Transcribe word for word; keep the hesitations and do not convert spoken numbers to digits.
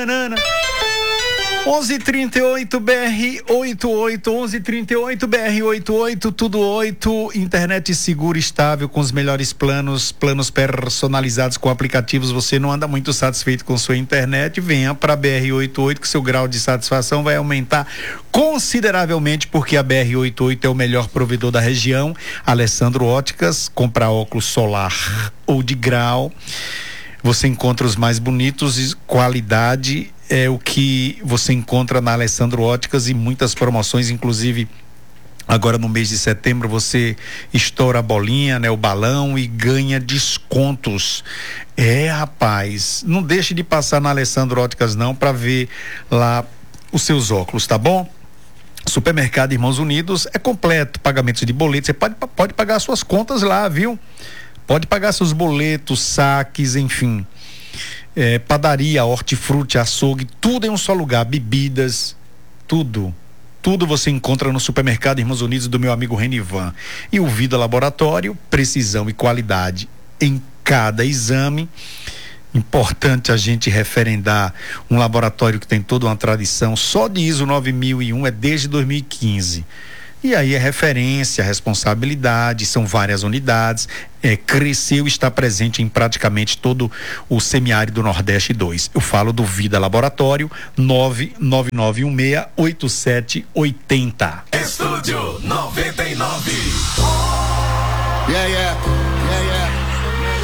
Nananana. onze trinta e oito B R oitenta e oito, onze trinta e oito B R oitenta e oito, tudo oito, internet segura e estável com os melhores planos, planos personalizados com aplicativos. Você não anda muito satisfeito com sua internet? Venha para B R oitenta e oito que seu grau de satisfação vai aumentar consideravelmente, porque a B R oitenta e oito é o melhor provedor da região. Alessandro Óticas, comprar óculos solar ou de grau. Você encontra os mais bonitos e qualidade é o que você encontra na Alessandro Óticas e muitas promoções, inclusive agora no mês de setembro você estoura a bolinha, né, o balão e ganha descontos. É, rapaz, não deixe de passar na Alessandro Óticas não para ver lá os seus óculos, tá bom? Supermercado Irmãos Unidos é completo, pagamentos de boletos, você pode, pode pagar suas contas lá, viu? Pode pagar seus boletos, saques, enfim. É, padaria, hortifruti, açougue, tudo em um só lugar, bebidas, tudo. Tudo você encontra no Supermercado Irmãos Unidos do meu amigo Renivan. E o Vida Laboratório, precisão e qualidade em cada exame. Importante a gente referendar um laboratório que tem toda uma tradição, só de I S O nove mil e um é desde dois mil e quinze. E aí é referência, responsabilidade, são várias unidades, é, cresceu e está presente em praticamente todo o semiárido Nordeste dois. Eu falo do Vida Laboratório, nove nove nove um seis oito sete oito zero. Estúdio noventa e nove. Yeah, yeah.